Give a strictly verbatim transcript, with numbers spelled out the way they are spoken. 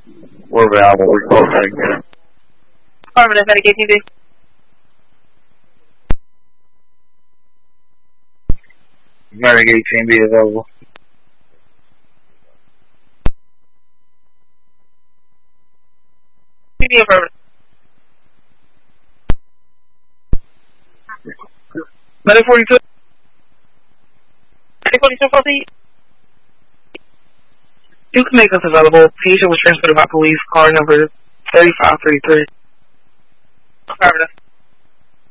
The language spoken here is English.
We're available. We're close right here. Affirmative, Medicaid T V. Medicaid Team B available. T V affirmative. Medic forty-two. Medic forty-two, proceed. You can make us available. Patient was transported by police, car number thirty-five thirty-three. Affirmative.